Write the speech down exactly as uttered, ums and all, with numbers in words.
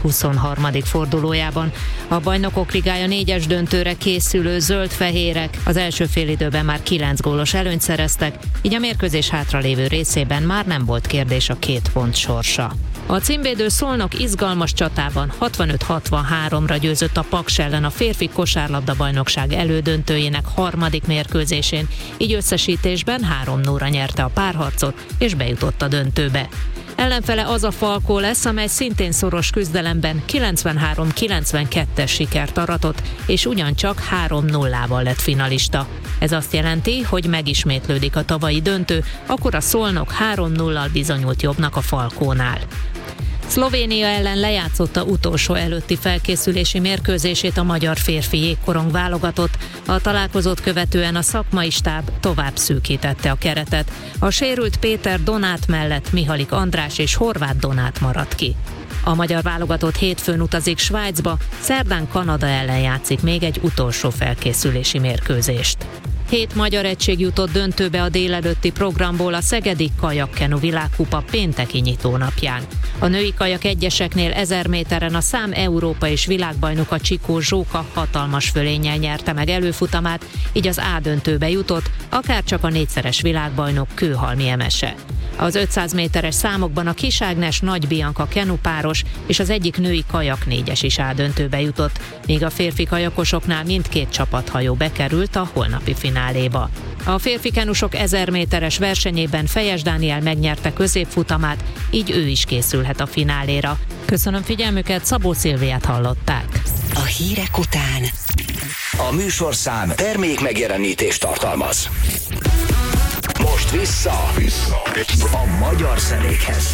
huszonharmadik fordulójában. A Bajnokok Ligája négyes döntőre készülő zöld-fehérek az első félidőben már kilenc gólos előnyt szereztek, így a mérkőzés hátralévő részében már nem volt kérdés a két pont sorsa. A címvédő Szolnok izgalmas csatában hatvanöt hatvanháromra győzött a Paks ellen a férfi kosárlabda-bajnokság elődöntőjének harmadik mérkőzésén, így összesítésben három nullra nyerte a párharcot és bejutott a döntőbe. Ellenfele az a Falkó lesz, amely szintén szoros küzdelemben kilencvenhárom kilencvenkettes sikert aratott, és ugyancsak három nullával lett finalista. Ez azt jelenti, hogy megismétlődik a tavalyi döntő, akkor a Szolnok három nullal bizonyult jobbnak a Falkónál. Szlovénia ellen lejátszotta utolsó előtti felkészülési mérkőzését a magyar férfi jégkorong válogatott. A találkozót követően a szakmai stáb tovább szűkítette a keretet. A sérült Péter Donát mellett Mihalik András és Horváth Donát maradt ki. A magyar válogatott hétfőn utazik Svájcba, szerdán Kanada ellen játszik még egy utolsó felkészülési mérkőzést. Hét magyar egység jutott döntőbe a délelőtti programból a szegedi kajakkenu világkupa pénteki nyitónapján. A női kajak egyeseknél ezer méteren a szám Európa és világbajnoka Csikó Zsóka hatalmas fölénnyel nyerte meg előfutamát, így az A döntőbe jutott, akárcsak a négyszeres világbajnok Kőhalmi Emese. Az ötszáz méteres számokban a Kis Ágnes Nagy Bianca kenupáros és az egyik női kajak négyes is A döntőbe jutott, míg a férfi kajakosoknál mindkét csapathajó bekerült a holnapi fináléba. A férfi kenusok ezer méteres versenyében Fejes Dániel megnyerte középfutamát, így ő is készülhet a fináléra. Köszönöm figyelmüket, Szabó Szilviát hallották. A hírek után a műsorszám termék megjelenítést tartalmaz. Most vissza, vissza a magyar zenékhez.